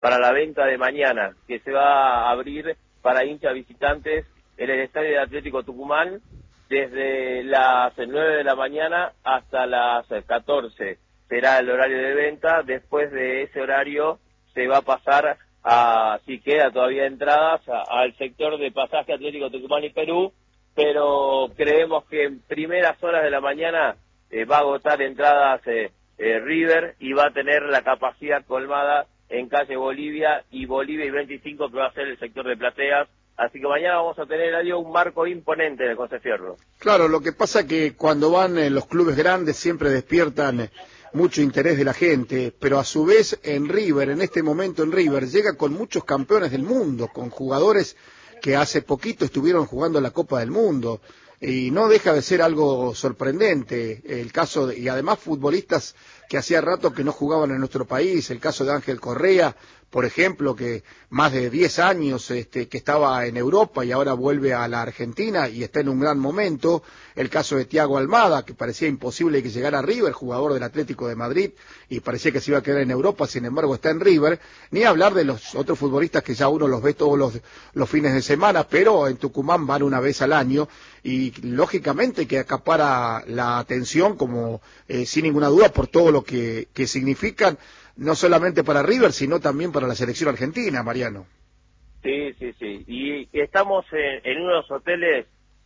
para la venta de mañana, que se va a abrir para hinchas visitantes en el estadio de Atlético Tucumán desde las 9 de la mañana hasta las 14. Será el horario de venta. Después de ese horario se va a pasar a, si queda todavía entradas, al sector de pasaje Atlético Tucumán y Perú, pero creemos que en primeras horas de la mañana va a agotar entradas River y va a tener la capacidad colmada en calle Bolivia y 25, que va a ser el sector de plateas. Así que mañana vamos a tener ahí un marco imponente de José Fierro. Claro, lo que pasa que cuando van los clubes grandes siempre despiertan mucho interés de la gente, pero a su vez en River, en este momento en River, llega con muchos campeones del mundo, con jugadores que hace poquito estuvieron jugando la Copa del Mundo, y no deja de ser algo sorprendente el caso y además futbolistas que hacía rato que no jugaban en nuestro país, el caso de Ángel Correa, por ejemplo, que más de 10 años que estaba en Europa y ahora vuelve a la Argentina y está en un gran momento, el caso de Thiago Almada, que parecía imposible que llegara a River, jugador del Atlético de Madrid, y parecía que se iba a quedar en Europa, sin embargo está en River, ni hablar de los otros futbolistas que ya uno los ve todos los fines de semana, pero en Tucumán van una vez al año, y lógicamente que acapara la atención, como sin ninguna duda, por todo lo que significan, no solamente para River, sino también para la selección argentina, Mariano. Sí. Y estamos en uno de los hoteles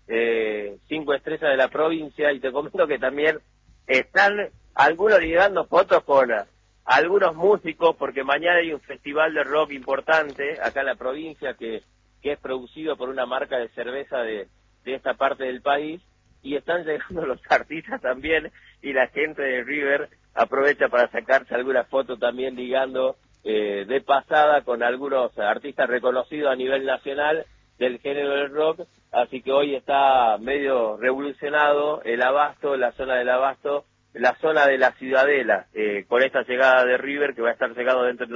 5 estrellas de la provincia, y te comento que también están algunos ligando fotos con algunos músicos, porque mañana hay un festival de rock importante acá en la provincia que es producido por una marca de cerveza de esta parte del país, y están llegando los artistas también, y la gente de River aprovecha para sacarse algunas fotos también ligando de pasada con algunos artistas reconocidos a nivel nacional del género del rock, así que hoy está medio revolucionado el Abasto, la zona del Abasto, la zona de la Ciudadela, con esta llegada de River, que va a estar llegado dentro de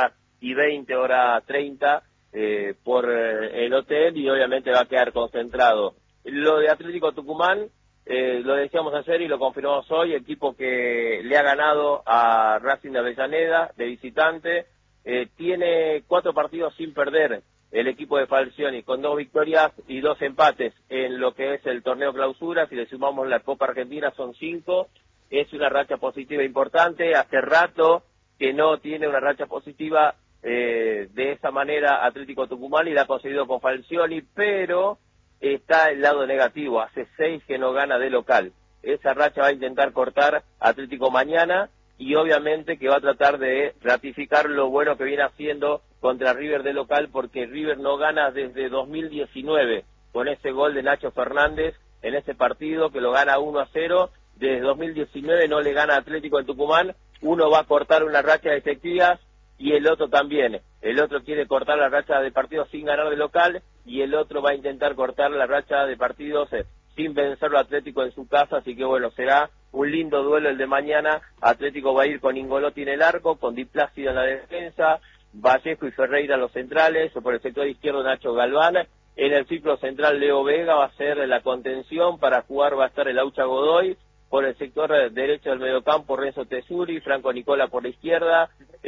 1:20, 1:30, por el hotel, y obviamente va a quedar concentrado. Lo de Atlético Tucumán, lo decíamos ayer y lo confirmamos hoy, equipo que le ha ganado a Racing de Avellaneda de visitante, tiene 4 partidos sin perder el equipo de Falcioni, con 2 victorias y 2 empates en lo que es el torneo clausura. Si le sumamos la Copa Argentina son 5, es una racha positiva importante. Hace rato que no tiene una racha positiva de esa manera Atlético Tucumán, y la ha conseguido con Falcioni, pero está el lado negativo, hace 6 que no gana de local. Esa racha va a intentar cortar Atlético mañana, y obviamente que va a tratar de ratificar lo bueno que viene haciendo contra River de local, porque River no gana desde 2019, con ese gol de Nacho Fernández en ese partido, que lo gana 1-0, desde 2019 no le gana a Atlético en Tucumán. Uno va a cortar una racha de efectivas y el otro también. El otro quiere cortar la racha de partidos sin ganar de local, y el otro va a intentar cortar la racha de partidos sin vencerlo a Atlético en su casa. Así que bueno, será un lindo duelo el de mañana. Atlético va a ir con Ingolotti en el arco, con Di Plácido en la defensa, Vallejo y Ferreira en los centrales, o por el sector izquierdo Nacho Galván. En el ciclo central Leo Vega va a ser la contención, para jugar va a estar el Aucha Godoy. Por el sector derecho del mediocampo Renzo Tesuri, Franco Nicola por la izquierda.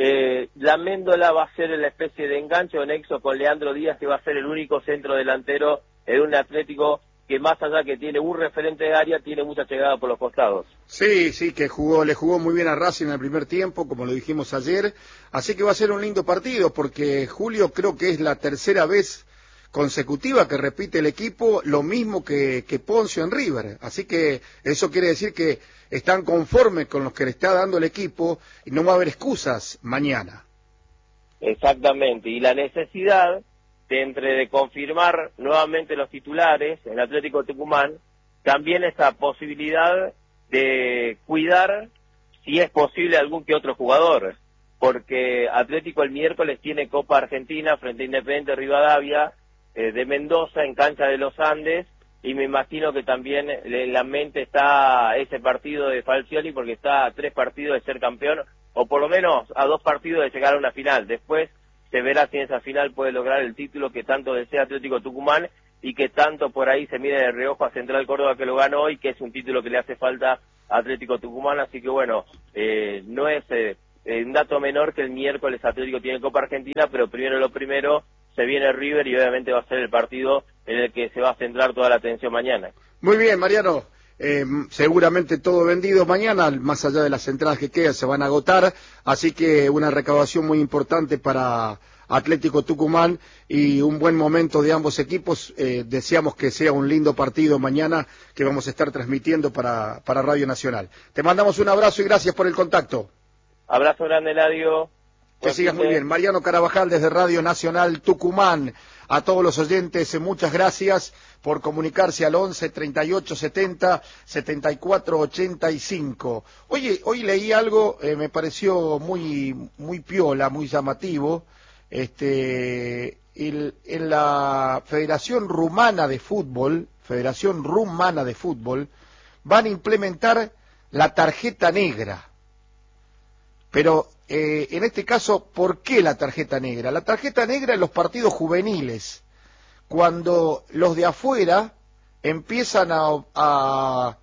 La Méndola va a ser la especie de enganche o nexo con Leandro Díaz, que va a ser el único centro delantero en un Atlético que, más allá que tiene un referente de área, tiene mucha llegada por los costados. Sí, que le jugó muy bien a Racing en el primer tiempo, como lo dijimos ayer, así que va a ser un lindo partido, porque Julio, creo que es la tercera vez consecutiva que repite el equipo lo mismo que Poncio en River, así que eso quiere decir que están conformes con los que le está dando el equipo y no va a haber excusas mañana. Exactamente, y la necesidad de confirmar nuevamente los titulares en Atlético Tucumán, también esa posibilidad de cuidar, si es posible, algún que otro jugador, porque Atlético el miércoles tiene Copa Argentina frente a Independiente Rivadavia de Mendoza, en cancha de los Andes, y me imagino que también en la mente está ese partido de Falcioni, porque está a 3 partidos de ser campeón, o por lo menos a 2 partidos de llegar a una final. Después se verá si en esa final puede lograr el título que tanto desea Atlético Tucumán, y que tanto por ahí se mide de reojo a Central Córdoba, que lo ganó hoy, que es un título que le hace falta a Atlético Tucumán. Así que bueno, no es un dato menor que el miércoles Atlético tiene Copa Argentina, pero primero lo primero, se viene River y obviamente va a ser el partido en el que se va a centrar toda la atención mañana. Muy bien, Mariano. Seguramente todo vendido mañana, más allá de las entradas que quedan, se van a agotar, así que una recaudación muy importante para Atlético Tucumán y un buen momento de ambos equipos. Deseamos que sea un lindo partido mañana que vamos a estar transmitiendo para Radio Nacional. Te mandamos un abrazo y gracias por el contacto. Abrazo grande, Eladio. Que sigas muy bien. Mariano Carabajal desde Radio Nacional Tucumán. A todos los oyentes, muchas gracias por comunicarse al 11 38 70 74 85. Oye, hoy leí algo, me pareció muy piola, muy llamativo. En la Federación Rumana de Fútbol, van a implementar la tarjeta negra. Pero en este caso, ¿por qué la tarjeta negra? La tarjeta negra en los partidos juveniles, cuando los de afuera empiezan a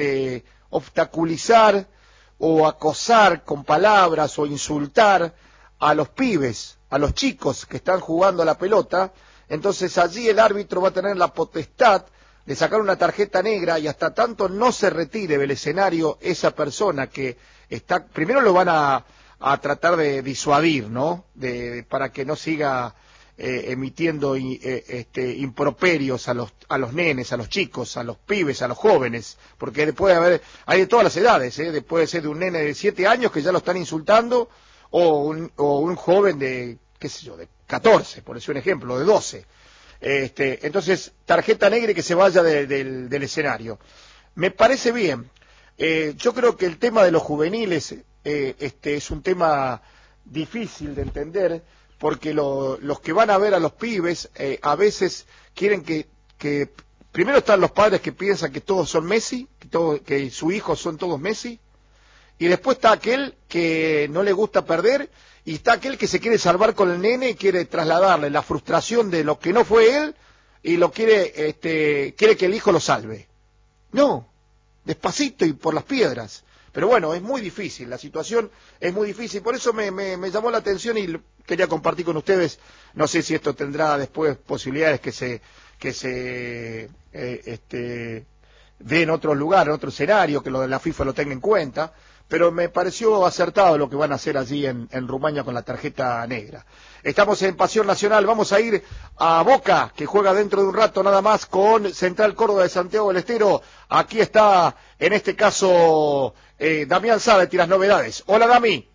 obstaculizar o acosar con palabras o insultar a los pibes, a los chicos que están jugando a la pelota, entonces allí el árbitro va a tener la potestad de sacar una tarjeta negra y hasta tanto no se retire del escenario esa persona que está, primero lo van a tratar de disuadir, ¿no? Para que no siga emitiendo improperios a los nenes, a los chicos, a los pibes, a los jóvenes, porque hay de todas las edades, puede ser de un nene de 7 años que ya lo están insultando, o un joven de, qué sé yo, de 14, por decir un ejemplo, de 12. Entonces, tarjeta negra y que se vaya del escenario. Me parece bien. Yo creo que el tema de los juveniles es un tema difícil de entender, porque los que van a ver a los pibes a veces quieren que primero están los padres que piensan que todos son Messi, que sus hijos son todos Messi, y después está aquel que no le gusta perder, y está aquel que se quiere salvar con el nene y quiere trasladarle la frustración de lo que no fue él y quiere que el hijo lo salve. No, despacito y por las piedras. Pero bueno, es muy difícil, la situación es muy difícil, por eso me llamó la atención y quería compartir con ustedes. No sé si esto tendrá después posibilidades que se dé en otro lugar, en otro escenario, que lo de la FIFA lo tenga en cuenta, pero me pareció acertado lo que van a hacer allí en Rumania con la tarjeta negra. Estamos en Pasión Nacional, vamos a ir a Boca, que juega dentro de un rato nada más con Central Córdoba de Santiago del Estero. Aquí está, en este caso, Damián Zárate y las novedades. Hola, Dami.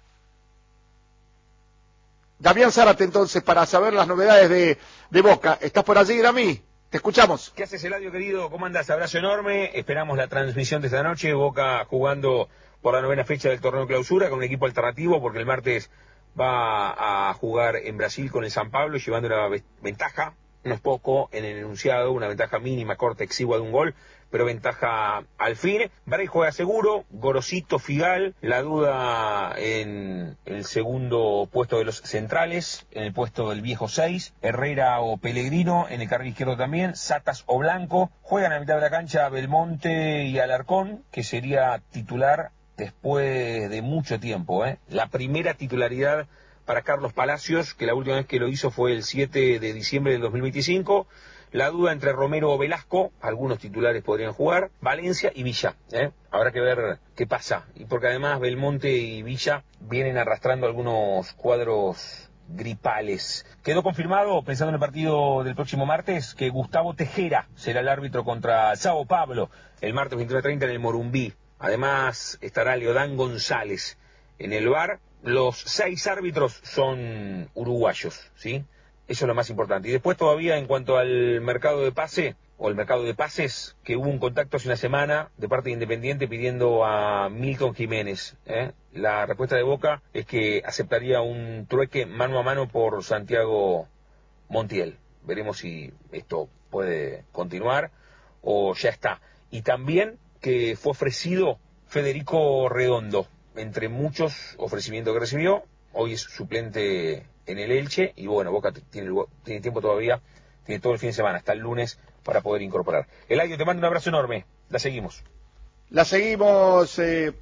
Damián Zárate, entonces, para saber las novedades de Boca. ¿Estás por allí, Dami? Te escuchamos. ¿Qué haces, Eladio, querido? ¿Cómo andas? Abrazo enorme. Esperamos la transmisión de esta noche. Boca jugando por la 9ª fecha del torneo clausura con un equipo alternativo, porque el martes va a jugar en Brasil con el San Pablo, llevando una ventaja, no es poco, en el enunciado, una ventaja mínima, corta, exigua de un gol, pero ventaja al fin. Bray juega seguro, Gorosito, Figal, la duda en el segundo puesto de los centrales, en el puesto del viejo 6, Herrera o Pellegrino, en el carril izquierdo también, Satas o Blanco, juegan a mitad de la cancha Belmonte y Alarcón, que sería titular después de mucho tiempo, la primera titularidad para Carlos Palacios, que la última vez que lo hizo fue el 7 de diciembre del 2025. La duda entre Romero o Velasco, algunos titulares podrían jugar, Valencia y Villa, habrá que ver qué pasa, y porque además Belmonte y Villa vienen arrastrando algunos cuadros gripales. Quedó confirmado, pensando en el partido del próximo martes, que Gustavo Tejera será el árbitro contra Sao Paulo el martes 29:30 en el Morumbí. Además estará Leodán González en el VAR. Los 6 árbitros son uruguayos, ¿sí? Eso es lo más importante. Y después todavía en cuanto al mercado de pase, o el mercado de pases, que hubo un contacto hace una semana de parte de Independiente pidiendo a Milton Jiménez. La respuesta de Boca es que aceptaría un trueque mano a mano por Santiago Montiel. Veremos si esto puede continuar o ya está. Y también que fue ofrecido Federico Redondo, entre muchos ofrecimientos que recibió. Hoy es suplente en el Elche y bueno, Boca tiene tiempo todavía, tiene todo el fin de semana, hasta el lunes, para poder incorporar. Eladio, te mando un abrazo enorme, la seguimos. La seguimos,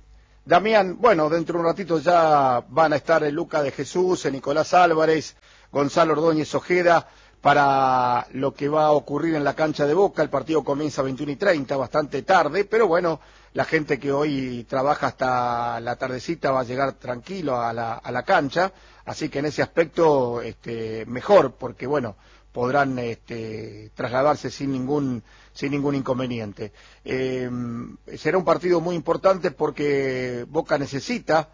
Damián, bueno, dentro de un ratito ya van a estar el Luca de Jesús, el Nicolás Álvarez, Gonzalo Ordóñez Ojeda, para lo que va a ocurrir en la cancha de Boca. El partido comienza a 21:30, bastante tarde, pero bueno, la gente que hoy trabaja hasta la tardecita va a llegar tranquilo a la cancha, así que en ese aspecto mejor, porque bueno, podrán trasladarse sin ningún inconveniente. Será un partido muy importante porque Boca necesita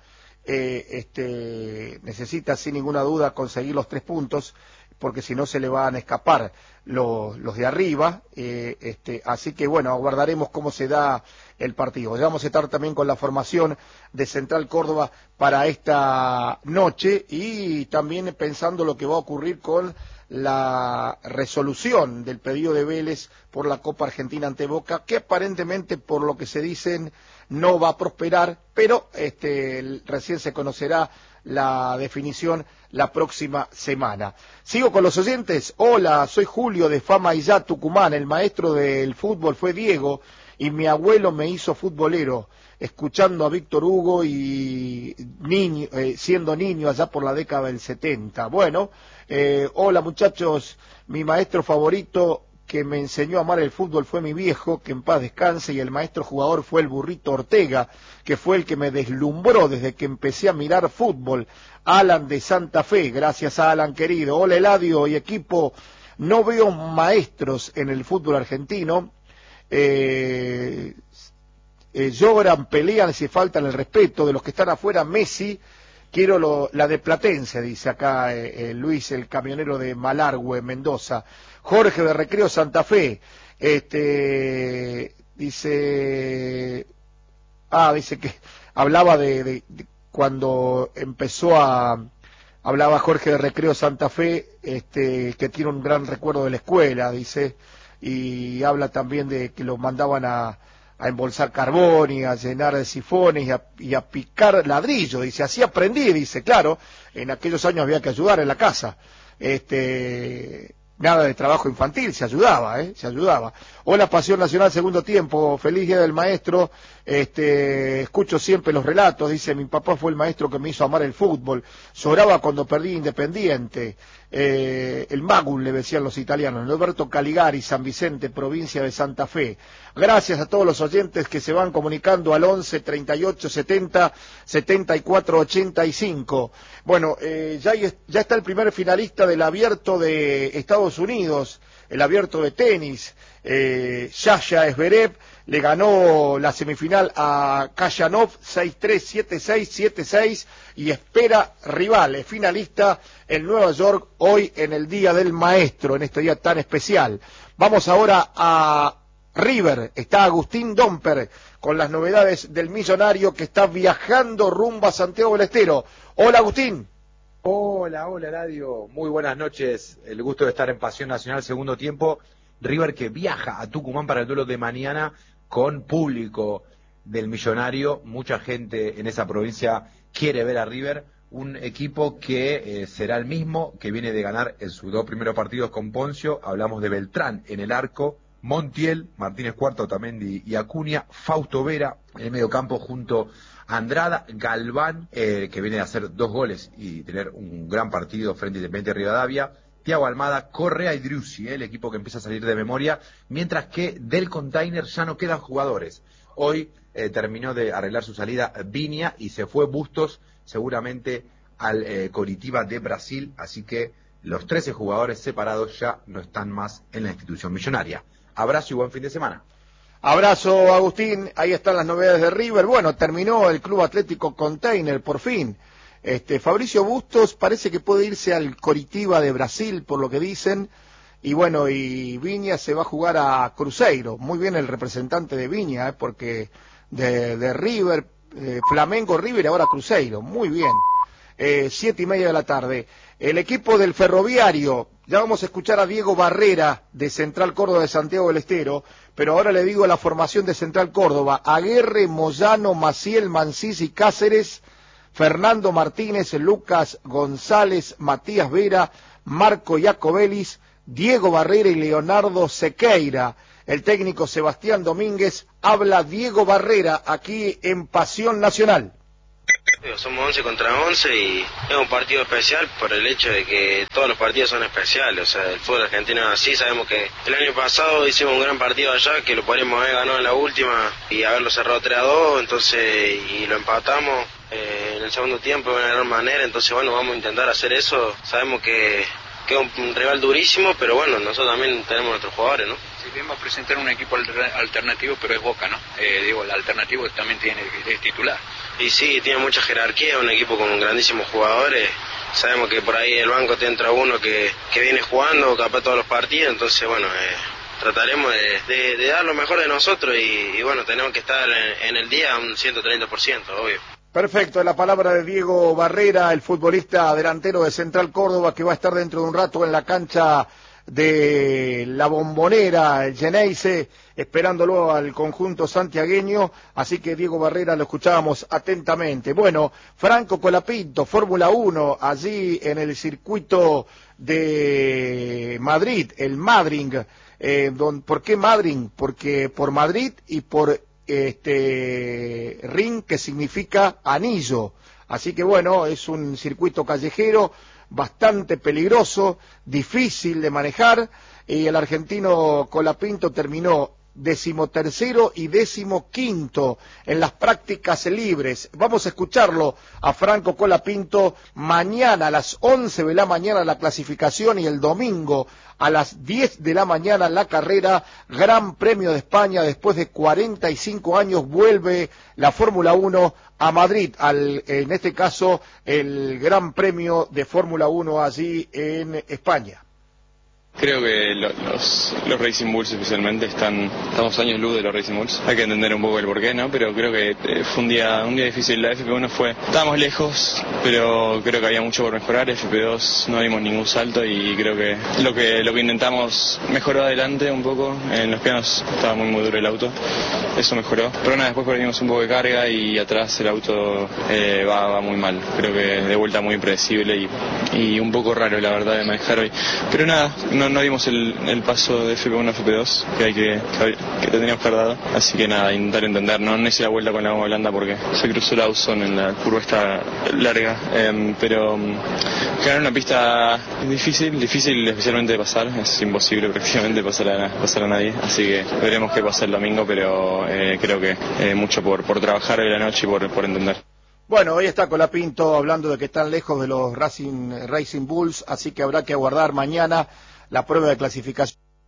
sin ninguna duda conseguir los 3 puntos, porque si no se le van a escapar los de arriba, así que bueno, aguardaremos cómo se da el partido. Ya vamos a estar también con la formación de Central Córdoba para esta noche y también pensando lo que va a ocurrir con la resolución del pedido de Vélez por la Copa Argentina ante Boca, que aparentemente, por lo que se dicen, no va a prosperar, pero recién se conocerá la definición la próxima semana. Sigo con los oyentes. Hola, soy Julio de Fama y Ya, Tucumán. El maestro del fútbol fue Diego y mi abuelo me hizo futbolero, escuchando a Víctor Hugo y siendo niño allá por la década del 70. Bueno, hola muchachos, mi maestro favorito que me enseñó a amar el fútbol fue mi viejo, que en paz descanse, y el maestro jugador fue el Burrito Ortega, que fue el que me deslumbró desde que empecé a mirar fútbol. Alan de Santa Fe, gracias a Alan querido. Hola Eladio y equipo, no veo maestros en el fútbol argentino, lloran, pelean, se faltan el respeto de los que están afuera. Messi, quiero la de Platense, dice acá Luis, el camionero de Malargüe, Mendoza. Jorge de Recreo Santa Fe, dice que hablaba de cuando hablaba Jorge de Recreo Santa Fe, que tiene un gran recuerdo de la escuela, dice, y habla también de que lo mandaban a embolsar carbón y a llenar de sifones y a picar ladrillo, dice, así aprendí, dice, claro, en aquellos años había que ayudar en la casa, nada de trabajo infantil, se ayudaba. Hola Pasión Nacional, segundo tiempo, feliz día del maestro, escucho siempre los relatos, dice, mi papá fue el maestro que me hizo amar el fútbol, lloraba cuando perdí Independiente, el Magul le decían los italianos. Norberto Caligari, San Vicente, provincia de Santa Fe. Gracias a todos los oyentes que se van comunicando al 11 38 70 74 85. Bueno, ya está el primer finalista del Abierto de Estados Unidos, el Abierto de tenis. Yasha Zverev le ganó la semifinal a Kayanov 6-3, 7-6, 7-6 y espera rival, es finalista en Nueva York hoy en el Día del Maestro, en este día tan especial. Vamos ahora a River, está Agustín Domper con las novedades del millonario que está viajando rumbo a Santiago del Estero. Hola Agustín. Hola Radio, muy buenas noches, el gusto de estar en Pasión Nacional segundo tiempo. River que viaja a Tucumán para el duelo de mañana con público del millonario, mucha gente en esa provincia quiere ver a River, un equipo que será el mismo que viene de ganar en sus 2 primeros partidos con Poncio. Hablamos de Beltrán en el arco, Montiel, Martínez Cuarta, Otamendi y Acuña, Fausto Vera en el mediocampo junto a Andrada, Galván, que viene a hacer 2 goles y tener un gran partido frente a Independiente Rivadavia, Thiago Almada, Correa y Driussi, el equipo que empieza a salir de memoria, mientras que del Container ya no quedan jugadores. Hoy terminó de arreglar su salida Viña y se fue Bustos seguramente al Coritiba de Brasil, así que los 13 jugadores separados ya no están más en la institución millonaria. Abrazo y buen fin de semana. Abrazo Agustín, ahí están las novedades de River. Bueno, terminó el Club Atlético Container por fin. Fabricio Bustos parece que puede irse al Coritiba de Brasil, por lo que dicen, y bueno, y Viña se va a jugar a Cruzeiro. Muy bien el representante de Viña, porque de River, Flamengo, River y ahora Cruzeiro, muy bien. 7:30 de la tarde. El equipo del Ferroviario, ya vamos a escuchar a Diego Barrera de Central Córdoba de Santiago del Estero, pero ahora le digo la formación de Central Córdoba: Aguerre, Moyano, Maciel, Mancís y Cáceres, Fernando Martínez, Lucas González, Matías Vera, Marco Iacobelis, Diego Barrera y Leonardo Sequeira. el técnico Sebastián Domínguez, habla Diego Barrera aquí en Pasión Nacional. Somos 11 contra 11 y es un partido especial por el hecho de que todos los partidos son especiales, o sea, el fútbol argentino es así. Sabemos que el año pasado hicimos un gran partido allá, que lo podríamos haber ganado en la última y haberlo cerrado 3-2, entonces, y lo empatamos en el segundo tiempo de una gran manera, entonces bueno, vamos a intentar hacer eso. Sabemos que es un rival durísimo, pero bueno, nosotros también tenemos nuestros jugadores, ¿no? Si bien va a presentar un equipo alternativo, pero es Boca, ¿no? Digo, el alternativo también es titular. Y sí, tiene mucha jerarquía, un equipo con grandísimos jugadores. Sabemos que por ahí el banco te entra uno que viene jugando capaz todos los partidos, entonces bueno, trataremos de dar lo mejor de nosotros y bueno, tenemos que estar en el día un 130%, obvio. Perfecto, la palabra de Diego Barrera, el futbolista delantero de Central Córdoba, que va a estar dentro de un rato en la cancha de la Bombonera, el Geneise, esperándolo al conjunto santiagueño, así que Diego Barrera lo escuchábamos atentamente. Bueno, Franco Colapinto, Fórmula 1, allí en el circuito de Madrid, el Madrid. ¿Por qué Madrid? Porque por Madrid y por ring, que significa anillo. Así que bueno, es un circuito callejero bastante peligroso, difícil de manejar, y el argentino Colapinto terminó 13º y 15º en las prácticas libres. Vamos a escucharlo a Franco Colapinto mañana a las 11 de la mañana la clasificación y el domingo a las 10 de la mañana la carrera. Gran Premio de España, después de 45 años vuelve la Fórmula 1 a Madrid, en este caso el Gran Premio de Fórmula 1 allí en España. Creo que los Racing Bulls especialmente estamos años luz de los Racing Bulls. Hay que entender un poco el porqué, ¿no? Pero creo que fue un día difícil. La FP1 estábamos lejos, pero creo que había mucho por mejorar. FP2 no dimos ningún salto y creo que lo que intentamos mejoró adelante un poco. En los pianos estaba muy duro el auto, eso mejoró. Pero nada, después perdimos un poco de carga y atrás el auto va muy mal. Creo que de vuelta muy impredecible y un poco raro, la verdad, de manejar hoy. Pero nada, no dimos el paso de FP1 a FP2 que teníamos que haber dado, así que nada, intentar entender. No hice la vuelta con la goma blanda porque se cruzó la Austin en la curva esta larga, pero ganar una pista difícil especialmente de pasar, es imposible prácticamente pasar a nadie, así que veremos qué pasa el domingo, pero creo que mucho por trabajar hoy la noche y por entender. Bueno, hoy está Colapinto hablando de que están lejos de los Racing Bulls, así que habrá que aguardar mañana la prueba de clasificación.